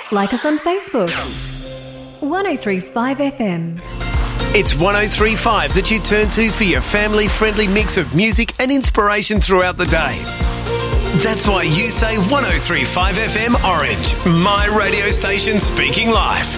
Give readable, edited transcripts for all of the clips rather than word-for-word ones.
Like us on Facebook. 1035 FM. It's 1035 that you turn to for your family-friendly mix of music and inspiration throughout the day. That's why you say 1035 FM Orange, my radio station speaking live.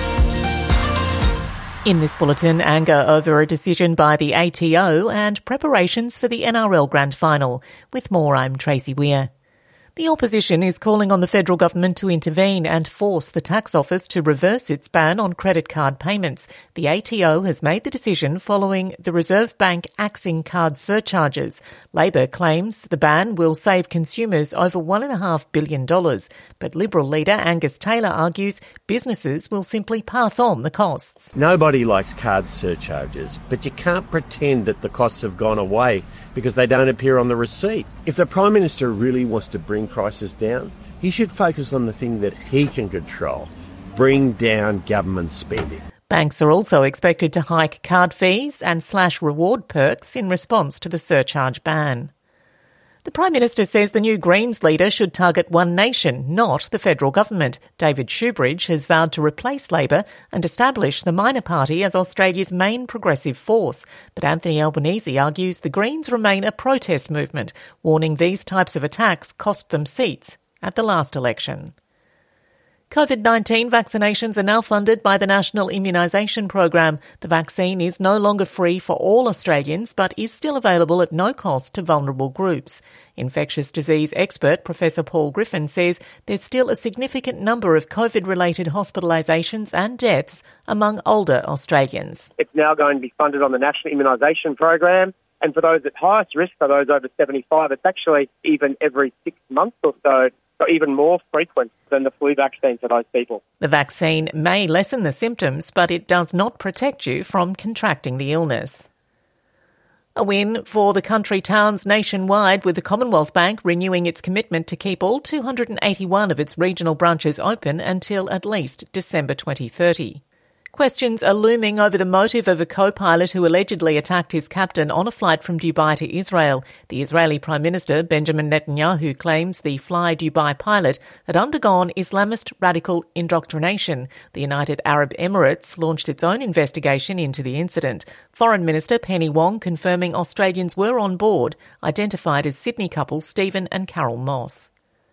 In this bulletin, anger over a decision by the ATO and preparations for the NRL Grand Final. With more, I'm Tracy Weir. The opposition is calling on the federal government to intervene and force the tax office to reverse its ban on credit card payments. The ATO has made the decision following the Reserve Bank axing card surcharges. Labor claims the ban will save consumers over $1.5 billion. But Liberal leader Angus Taylor argues businesses will simply pass on the costs. Nobody likes card surcharges, but you can't pretend that the costs have gone away because they don't appear on the receipt. If the Prime Minister really wants to bring prices down, he should focus on the thing that he can control, bring down government spending. Banks are also expected to hike card fees and slash reward perks in response to the surcharge ban. The Prime Minister says the new Greens leader should target one nation, not the federal government. David Shoebridge has vowed to replace Labor and establish the minor party as Australia's main progressive force. But Anthony Albanese argues the Greens remain a protest movement, warning these types of attacks cost them seats at the last election. COVID-19 vaccinations are now funded by the National Immunisation Program. The vaccine is no longer free for all Australians, but is still available at no cost to vulnerable groups. Infectious disease expert Professor Paul Griffin says there's still a significant number of COVID-related hospitalisations and deaths among older Australians. It's now going to be funded on the National Immunisation Program. And for those at highest risk, for those over 75, it's actually even every 6 months or so even more frequent than the flu vaccine for those people. The vaccine may lessen the symptoms, but it does not protect you from contracting the illness. A win for the country towns nationwide, with the Commonwealth Bank renewing its commitment to keep all 281 of its regional branches open until at least December 2030. Questions are looming over the motive of a co-pilot who allegedly attacked his captain on a flight from Dubai to Israel. The Israeli Prime Minister Benjamin Netanyahu claims the Fly Dubai pilot had undergone Islamist radical indoctrination. The United Arab Emirates launched its own investigation into the incident. Foreign Minister Penny Wong confirming Australians were on board, identified as Sydney couple Stephen and Carol Moss.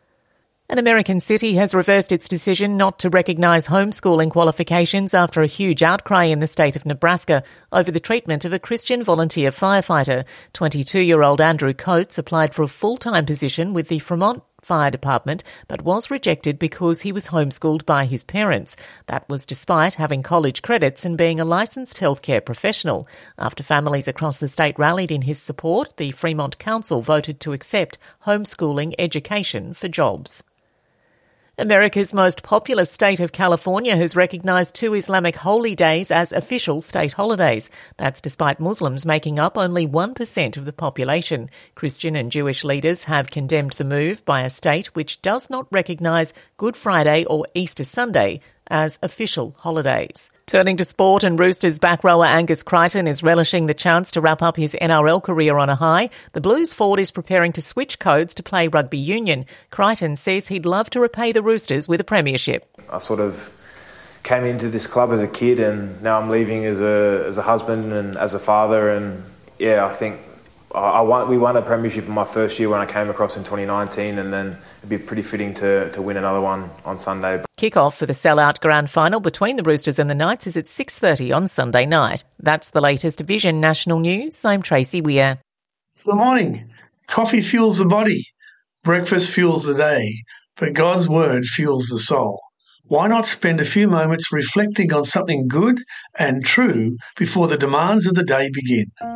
An American city has reversed its decision not to recognise homeschooling qualifications after a huge outcry in the state of Nebraska over the treatment of a Christian volunteer firefighter. 22-year-old Andrew Coates applied for a full-time position with the Fremont Fire Department, but was rejected because he was homeschooled by his parents. That was despite having college credits and being a licensed healthcare professional. After families across the state rallied in his support, the Fremont Council voted to accept homeschooling education for jobs. America's most populous state of California has recognised 2 Islamic holy days as official state holidays. That's despite Muslims making up only 1% of the population. Christian and Jewish leaders have condemned the move by a state which does not recognise Good Friday or Easter Sunday as official holidays. Turning to sport, and Roosters back rower Angus Crichton is relishing the chance to wrap up his NRL career on a high. The Blues forward is preparing to switch codes to play rugby union. Crichton says he'd love to repay the Roosters with a premiership. I sort of came into this club as a kid, and now I'm leaving as a husband and as a father, and yeah, I think we won a premiership in my first year when I came across in 2019, and then it'd be pretty fitting to win another one on Sunday. Kick-off for the sellout grand final between the Roosters and the Knights is at 6:30 on Sunday night. That's the latest Vision National News. I'm Tracy Weir. Good morning. Coffee fuels the body. Breakfast fuels the day. But God's word fuels the soul. Why not spend a few moments reflecting on something good and true before the demands of the day begin?